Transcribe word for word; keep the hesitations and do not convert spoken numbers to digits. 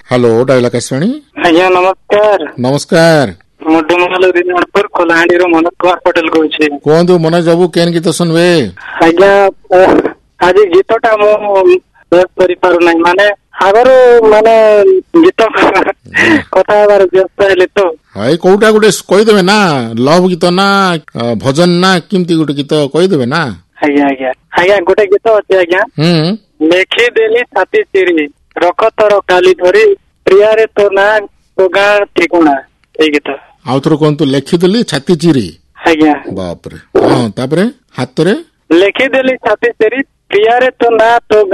Hello dial Akashvani. आज्ञा नमस्कार। नमस्कार। मुडुमल दिनाजपुर कोलाहांडी रो मनोज कुमार पटेल कहूँ। कहतु मनोज बाबू केन गीत सुनबे? आज्ञा आज गीतटा मु करि पारु नै माने आगर माने गीत कथा बार व्यस्त हेले तो हाय कोउटा गुटे कहि देबे ना लव गीत ना भजन ना किमती गुटे गीत कहि देबे ना। आज्ञा आज्ञा आज्ञा गुटे गीत अछि आज्ञा। हम लेखि देली छाती चिरी रख तोर काली धरी प्रिया रे तो ना तो गा ठिकुना ए गीत आउथरो कोंतु लेखि देली छाती चिरी। आज्ञा बाप रे हां तापरे हाथ रे लेखि देली छाती चिरी प्रिया रे तो ना तो